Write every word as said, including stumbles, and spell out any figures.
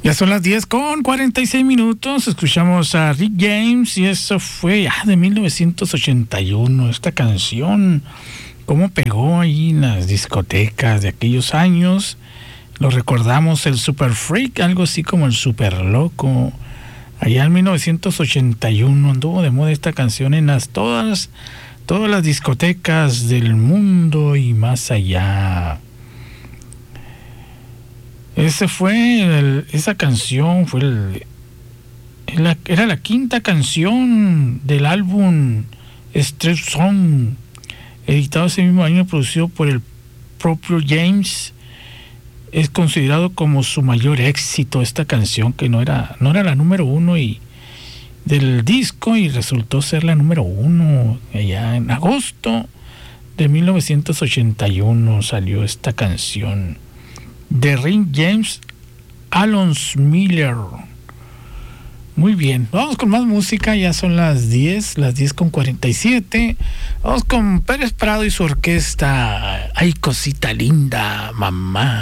Ya son las diez con cuarenta y seis minutos. Escuchamos a Rick James y eso fue ah, de mil novecientos ochenta y uno. Esta canción, cómo pegó ahí en las discotecas de aquellos años. Lo recordamos, el Super Freak, algo así como el Super Loco. Allá en mil novecientos ochenta y uno anduvo de moda esta canción en las todas, todas las discotecas del mundo y más allá. Ese fue el, esa canción fue el, el, era la quinta canción del álbum Street Song, editado ese mismo año, producido por el propio James. Es considerado como su mayor éxito esta canción, que no era no era la número uno y del disco, y resultó ser la número uno allá en agosto de mil novecientos ochenta y uno salió esta canción de Rick James, Alonzo Miller. Muy bien, vamos con más música. Ya son las diez, las diez con cuarenta y siete. Vamos con Pérez Prado y su orquesta. Ay, cosita linda, mamá.